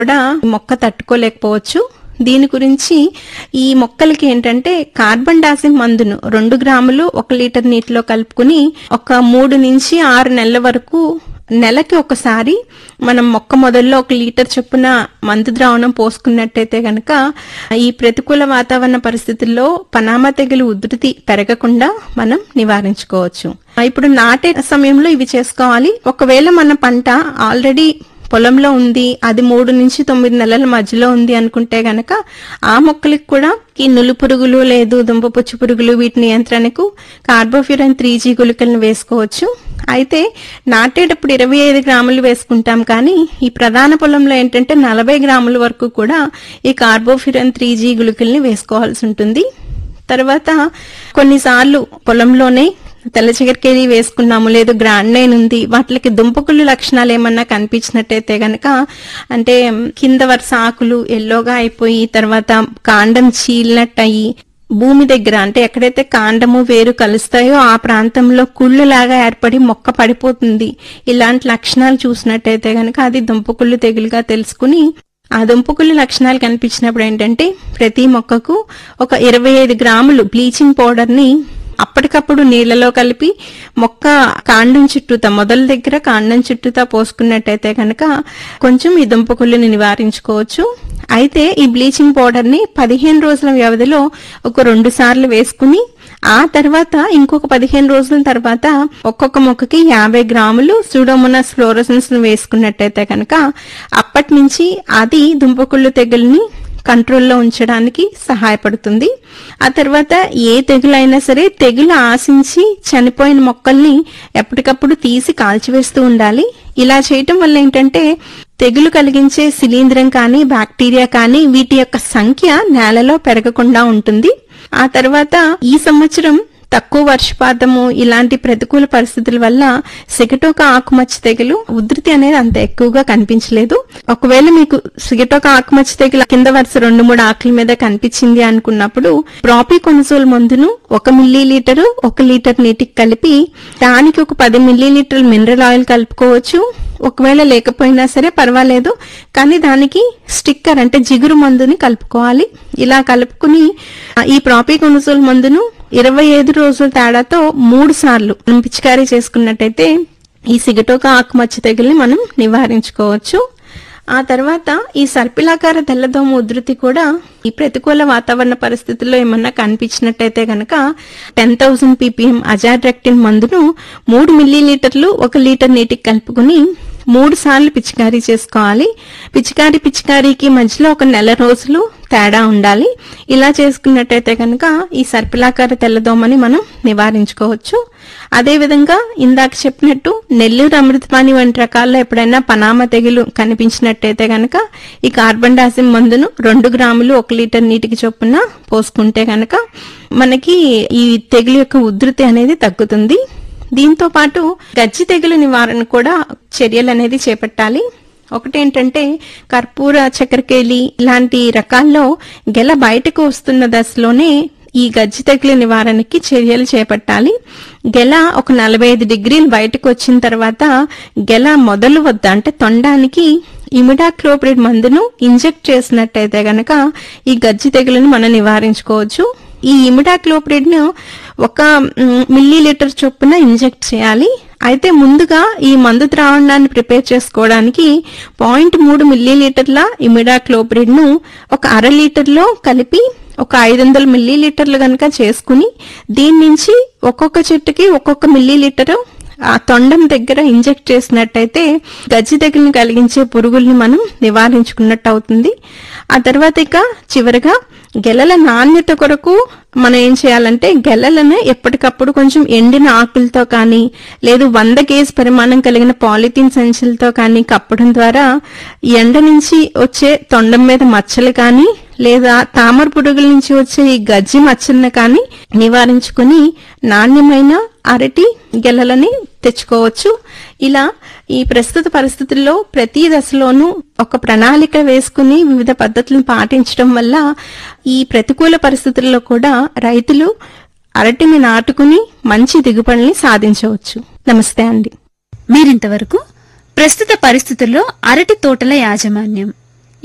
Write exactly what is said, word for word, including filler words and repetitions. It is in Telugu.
కూడా మొక్క తట్టుకోలేకపోవచ్చు. దీని గురించి ఈ మొక్కలకి ఏంటంటే కార్బన్ డయాక్సైడ్ మందును రెండు గ్రాములు ఒక లీటర్ నీటిలో కలుపుకుని ఒక మూడు నుంచి ఆరు నెలల వరకు నెలకి ఒకసారి మనం మొక్క మొదల్లో ఒక లీటర్ చొప్పున మందు ద్రావణం పోసుకున్నట్టయితే గనక ఈ ప్రతికూల వాతావరణ పరిస్థితుల్లో పనామా తెగులు ఉధృతి పెరగకుండా మనం నివారించుకోవచ్చు. ఇప్పుడు నాటే సమయంలో ఇవి చేసుకోవాలి. ఒకవేళ మన పంట ఆల్రెడీ పొలంలో ఉంది, అది మూడు నుంచి తొమ్మిది నెలల మధ్యలో ఉంది అనుకుంటే గనక ఆ మొక్కలకు కూడా ఈ నులు పురుగులు లేదు దుంప పుచ్చు పురుగులు వీటి నియంత్రణకు కార్బోఫ్యూరన్ త్రీ జీ గుళికలను వేసుకోవచ్చు. అయితే నాటేటప్పుడు ఇరవై ఐదు గ్రాములు వేసుకుంటాం, కానీ ఈ ప్రధాన పొలంలో ఏంటంటే నలభై గ్రాముల వరకు కూడా ఈ కార్బోఫ్యూరన్ త్రీ జీ గుళికల్ని వేసుకోవాల్సి ఉంటుంది. తర్వాత కొన్నిసార్లు పొలంలోనే తెల్ల చిగరికేది వేసుకున్నాము, లేదు గ్రాండ్ నైన్ ఉంది, వాటికి దుంపకుళ్ళు లక్షణాలు ఏమన్నా కనిపించినట్టయితే గనక అంటే కింద వరుస ఆకులు ఎల్లోగా అయిపోయి తర్వాత కాండం చీలినట్టు అయ్యి భూమి దగ్గర అంటే ఎక్కడైతే కాండము వేరు కలుస్తాయో ఆ ప్రాంతంలో కుళ్ళు లాగా ఏర్పడి మొక్క పడిపోతుంది, ఇలాంటి లక్షణాలు చూసినట్టయితే గనక అది దుంపకుళ్ళు తెగులుగా తెలుసుకుని ఆ దుంపకుళ్ళు లక్షణాలు కనిపించినప్పుడు ఏంటంటే ప్రతి మొక్కకు ఒక ఇరవై ఐదు గ్రాములు బ్లీచింగ్ పౌడర్ ని అప్పటికప్పుడు నీళ్లలో కలిపి మొక్క కాండం చుట్టూతా మొదల దగ్గర కాండం చుట్టూతా పోసుకున్నట్టయితే కనుక కొంచెం ఈ దుంపకుళ్ళని నివారించుకోవచ్చు. అయితే ఈ బ్లీచింగ్ పౌడర్ ని పదిహేను రోజుల వ్యవధిలో ఒక రెండు సార్లు వేసుకుని ఆ తర్వాత ఇంకొక పదిహేను రోజుల తర్వాత ఒక్కొక్క మొక్కకి యాభై గ్రాములు సూడోమోనాస్ ఫ్లోరోసెన్స్ ను వేసుకున్నట్టయితే కనుక అప్పటి నుంచి అది దుంపకుళ్ళు తెగుల్ని కంట్రోల్లో ఉంచడానికి సహాయపడుతుంది. ఆ తర్వాత ఏ తెగులైనా సరే తెగులు ఆశించి చనిపోయిన మొక్కల్ని ఎప్పటికప్పుడు తీసి కాల్చివేస్తూ ఉండాలి. ఇలా చేయటం వల్ల ఏంటంటే తెగులు కలిగించే శిలీంధ్రం కానీ బ్యాక్టీరియా కానీ వీటి యొక్క సంఖ్య నేలలో పెరగకుండా ఉంటుంది. ఆ తర్వాత ఈ సంవత్సరం తక్కువ వర్షపాతము ఇలాంటి ప్రతికూల పరిస్థితుల వల్ల సిగటోక ఆకుమచ్చ తెగులు ఉధృతి అనేది అంత ఎక్కువగా కనిపించలేదు. ఒకవేళ మీకు సిగటోక ఆకుమచ్చ తెగులు కింద వరుస రెండు మూడు ఆకుల మీద కనిపించింది అనుకున్నప్పుడు ప్రాపికొనజోల్ మందును ఒక మిల్లీ లీటరు ఒక లీటర్ నీటికి కలిపి దానికి ఒక పది మిల్లీ లీటర్ల మినరల్ ఆయిల్ కలుపుకోవచ్చు. ఒకవేళ లేకపోయినా సరే పర్వాలేదు, కానీ దానికి స్టిక్కర్ అంటే జిగురు మందుని కలుపుకోవాలి. ఇలా కలుపుకుని ఈ ప్రాపికొనజోల్ మందును ఇరవై ఐదు రోజుల తేడాతో మూడు సార్లు పిచికారీ చేసుకున్నట్టయితే ఈ సిగటోక ఆకుమచ్చ తెగుల్ని మనం నివారించుకోవచ్చు. ఆ తర్వాత ఈ సర్పిలాకార తెల్లదోమ ఉధృతి కూడా ఈ ప్రతికూల వాతావరణ పరిస్థితుల్లో ఏమన్నా కనిపించినట్టయితే గనక టెన్ థౌసండ్ పీపీఎం అజాడ్రెక్టిన్ మందును మూడు మిల్లీ లీటర్లు ఒక లీటర్ నీటికి కలుపుకుని మూడు సార్లు పిచికారీ చేసుకోవాలి. పిచికారీ పిచికారీకి మధ్యలో ఒక నెల రోజులు తేడా ఉండాలి. ఇలా చేసుకున్నట్టయితే కనుక ఈ సర్పిలాకార తెల్లదోమని మనం నివారించుకోవచ్చు. అదేవిధంగా ఇందాక చెప్పినట్టు నెల్లూరు అమృతపాణి వంటి రకాల్లో ఎప్పుడైనా పనామా తెగులు కనిపించినట్టయితే గనక ఈ కార్బన్ డయాక్సైడ్ మందును రెండు గ్రాములు ఒక లీటర్ నీటికి చొప్పున పోసుకుంటే గనక మనకి ఈ తెగులు యొక్క ఉధృతి అనేది తగ్గుతుంది. దీంతో పాటు గజ్జి తెగులు నివారణ కూడా చర్యలు అనేది చేపట్టాలి. ఒకటేంటంటే కర్పూర చక్కెరకేళి ఇలాంటి రకాల్లో గెల బయటకు వస్తున్న దశలోనే ఈ గజ్జి తెగులు నివారణకి చర్యలు చేపట్టాలి. గెల ఒక నలభై ఐదు డిగ్రీలు బయటకు వచ్చిన తర్వాత గెల మొదలు వద్ద అంటే తొండానికి ఇమిడాక్లోప్రిడ్ మందును ఇంజెక్ట్ చేసినట్టయితే గనక ఈ గజ్జి తెగులను మనం నివారించుకోవచ్చు. ఈ ఇమిడాక్లోప్రిడ్ ను ఒక మిల్లీ లీటర్ చొప్పున ఇంజెక్ట్ చేయాలి. అయితే ముందుగా ఈ మందు ద్రావణాన్ని ప్రిపేర్ చేసుకోవడానికి పాయింట్ మూడు మిల్లీ లీటర్ల ఇమిడాక్లోప్రిడ్ ను ఒక అర లీటర్లో కలిపి ఒక ఐదు వందల మిల్లీ లీటర్లు గనక చేసుకుని దీని నుంచి ఒక్కొక్క చెట్టుకి ఒక్కొక్క మిల్లీ లీటరు ఆ తొండం దగ్గర ఇంజెక్ట్ చేసినట్టయితే గజ్జి తెగుల్ని కలిగించే పురుగుల్ని మనం నివారించుకున్నట్టు అవుతుంది. ఆ తర్వాత ఇక చివరగా గెలల నాణ్యత కొరకు మనం ఏం చేయాలంటే గెలలను ఎప్పటికప్పుడు కొంచెం ఎండిన ఆకులతో కానీ లేదు వంద కేజీ పరిమాణం కలిగిన పాలిథిన్ సంచులతో కానీ కప్పడం ద్వారా ఎండ నుంచి వచ్చే తొండం మీద మచ్చలు కానీ లేదా తామర పురుగుల నుంచి వచ్చే ఈ గజ్జి మచ్చలను కానీ నివారించుకుని నాణ్యమైన అరటి గెలలని తెచ్చుకోవచ్చు. ఇలా ఈ ప్రస్తుత పరిస్థితుల్లో ప్రతి దశలోనూ ఒక ప్రణాళిక వేసుకుని వివిధ పద్ధతులను పాటించడం వల్ల ఈ ప్రతికూల పరిస్థితుల్లో కూడా రైతులు అరటిని నాటుకుని మంచి దిగుబడిని సాధించవచ్చు. నమస్తే అండి. మీరింతవరకు ప్రస్తుత పరిస్థితుల్లో అరటి తోటల యాజమాన్యం